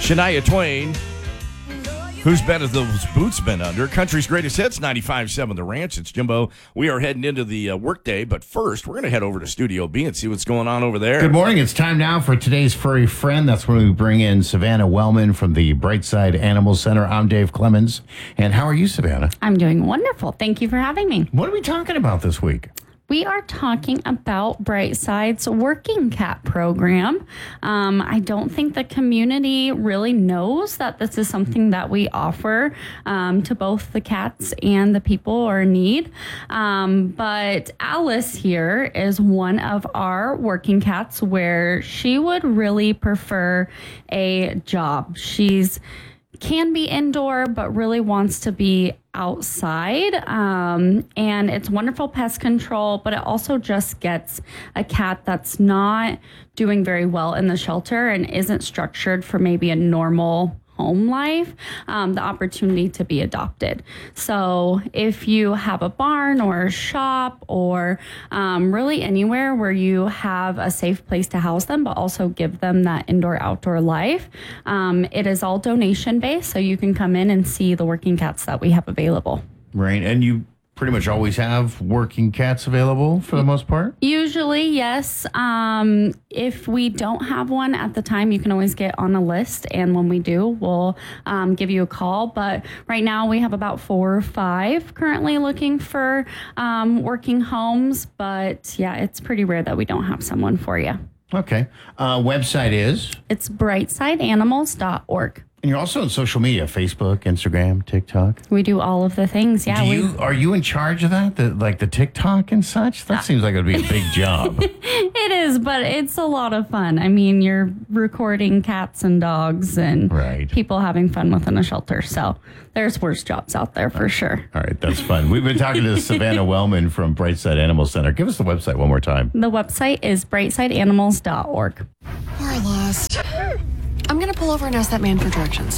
Shania Twain. Whose bed have those boots been under? Country's greatest hits, 95.7 The Ranch. It's Jimbo. We are heading into the workday, but first, we're going to head over to Studio B and see what's going on over there. Good morning. It's time now for today's Furry Friend. That's when we bring in Savannah Wellman from the Brightside Animal Center. I'm Dave Clemens. And how are you, Savannah? I'm doing wonderful. Thank you for having me. What are we talking about this week? We are talking about Brightside's Working Cat program. I don't think the community really knows that this is something that we offer to both the cats and the people who are in need. But Alice here is one of our working cats where she would really prefer a job. She's can be indoor, but really wants to be outside. And it's wonderful pest control, but it also just gets a cat that's not doing very well in the shelter and isn't structured for maybe a normal home life, the opportunity to be adopted. So if you have a barn or a shop or really anywhere where you have a safe place to house them, but also give them that indoor-outdoor life, it is all donation-based, so you can come in and see the working cats that we have available. Right. And you pretty much always have working cats available for the most part? Usually, yes. If we don't have one at the time, you can always get on a list. And when we do, we'll give you a call. But right now we have about 4 or 5 currently looking for working homes. But yeah, it's pretty rare that we don't have someone for you. Okay. Website is? It's brightsideanimals.org. And you're also on social media, Facebook, Instagram, TikTok. We do all of the things, yeah. Are you in charge of that, like the TikTok and such? That seems like it would be a big job. It is, but it's a lot of fun. I mean, you're recording cats and dogs and people having fun within a shelter. So there's worse jobs out there for sure. All right, that's fun. We've been talking to Savannah Wellman from Brightside Animal Center. Give us the website one more time. The website is brightsideanimals.org. We're lost. I'm going to pull over and ask that man for directions.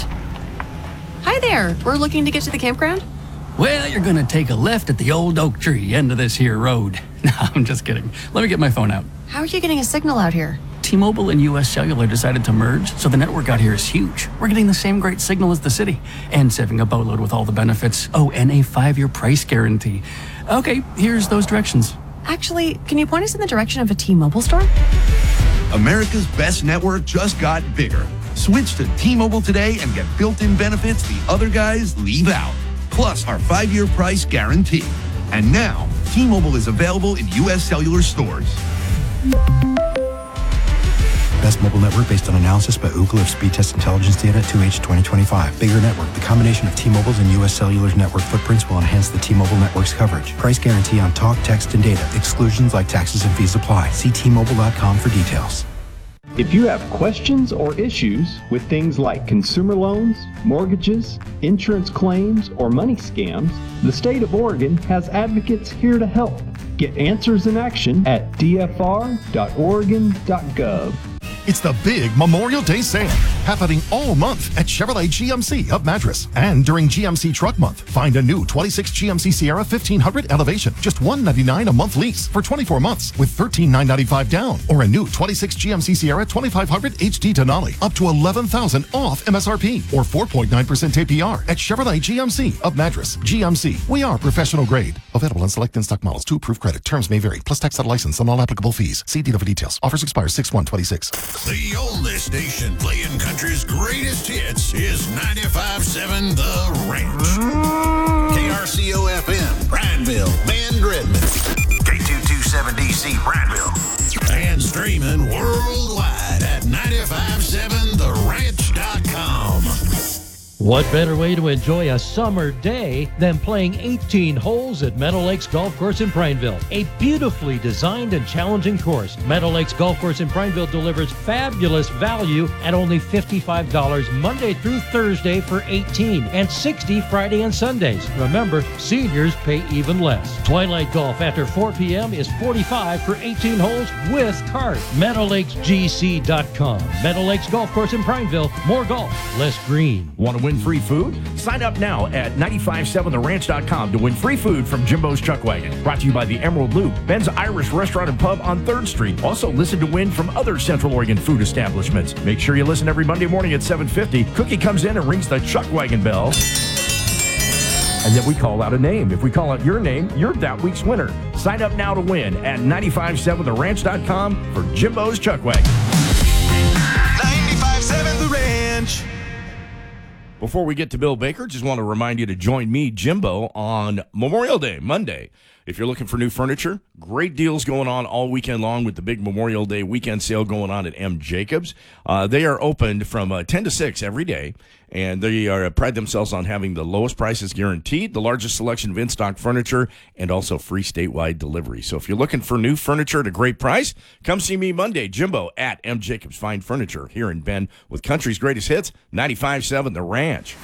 Hi there. We're looking to get to the campground. Well, you're going to take a left at the old oak tree end of this here road. No, I'm just kidding. Let me get my phone out. How are you getting a signal out here? T-Mobile and U.S. Cellular decided to merge, so the network out here is huge. We're getting the same great signal as the city and saving a boatload with all the benefits. Oh, and a 5-year price guarantee. Okay, here's those directions. Actually, can you point us in the direction of a T-Mobile store? America's best network just got bigger. Switch to T-Mobile today and get built-in benefits the other guys leave out. Plus our 5-year price guarantee. And now, T-Mobile is available in U.S. Cellular stores. Best mobile network based on analysis by Ookla of speed test intelligence data 2H 2025. Bigger network. The combination of T-Mobile's and U.S. Cellular's network footprints will enhance the T-Mobile network's coverage. Price guarantee on talk, text, and data. Exclusions like taxes and fees apply. See T-Mobile.com for details. If you have questions or issues with things like consumer loans, mortgages, insurance claims, or money scams, the state of Oregon has advocates here to help. Get answers in action at dfr.oregon.gov. It's the big Memorial Day sale happening all month at Chevrolet GMC of Madras. And during GMC Truck Month, find a new 26 GMC Sierra 1500 Elevation, just $199 a month lease for 24 months with $13,995 down. Or a new 26 GMC Sierra 2500 HD Denali, up to $11,000 off MSRP or 4.9% APR at Chevrolet GMC of Madras. GMC, we are professional grade. Available on select in-stock models to approved credit. Terms may vary, plus tax out license and all applicable fees. See dealer for details. Offers expire 6/1/26. The oldest station playing country's greatest hits is 95.7 The Ranch. KRCO-FM, Prineville, Bend, Redmond. K227DC, Prineville. And streaming worldwide at 957theranch.com. What better way to enjoy a summer day than playing 18 holes at Meadow Lakes Golf Course in Prineville? A beautifully designed and challenging course. Meadow Lakes Golf Course in Prineville delivers fabulous value at only $55 Monday through Thursday for 18 and $60 Friday and Sundays. Remember, seniors pay even less. Twilight Golf after 4 p.m. is $45 for 18 holes with cart. MeadowLakesGC.com. Meadow Lakes Golf Course in Prineville. More golf, less green. Want to win win free food? Sign up now at 957theranch.com to win free food from Jimbo's Chuck Wagon. Brought to you by the Emerald Loop, Ben's Irish Restaurant and Pub on 3rd Street. Also listen to win from other Central Oregon food establishments. Make sure you listen every Monday morning at 7:50. Cookie comes in and rings the Chuck Wagon bell. And then we call out a name. If we call out your name, you're that week's winner. Sign up now to win at 957theranch.com for Jimbo's Chuck Wagon. 95.7 The Ranch. Before we get to Bill Baker, just want to remind you to join me, Jimbo, on Memorial Day, Monday. If you're looking for new furniture, great deals going on all weekend long with the big Memorial Day weekend sale going on at M. Jacobs. They are open from 10 to 6 every day, and they pride themselves on having the lowest prices guaranteed, the largest selection of in-stock furniture, and also free statewide delivery. So if you're looking for new furniture at a great price, come see me Monday, Jimbo, at M. Jacobs Fine Furniture here in Bend with country's greatest hits, 95.7 The Ranch.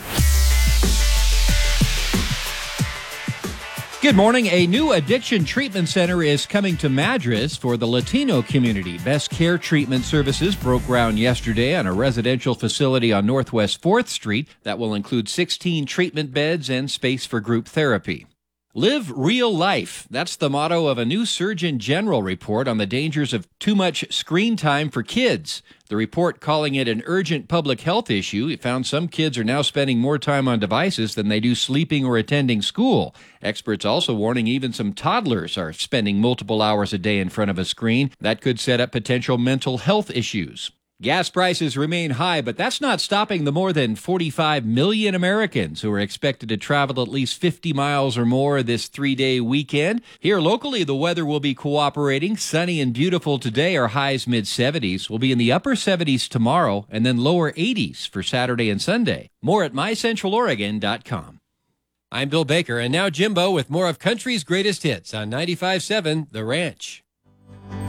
Good morning. A new addiction treatment center is coming to Madras for the Latino community. Best Care Treatment Services broke ground yesterday on a residential facility on Northwest 4th Street that will include 16 treatment beds and space for group therapy. Live real life. That's the motto of a new Surgeon General report on the dangers of too much screen time for kids. The report, calling it an urgent public health issue, it found some kids are now spending more time on devices than they do sleeping or attending school. Experts also warning even some toddlers are spending multiple hours a day in front of a screen. That could set up potential mental health issues. Gas prices remain high, but that's not stopping the more than 45 million Americans who are expected to travel at least 50 miles or more this 3-day weekend. Here locally, the weather will be cooperating. Sunny and beautiful today. Our highs mid-70s. We'll be in the upper 70s tomorrow and then lower 80s for Saturday and Sunday. More at mycentraloregon.com. I'm Bill Baker, and now Jimbo with more of country's greatest hits on 95.7 The Ranch.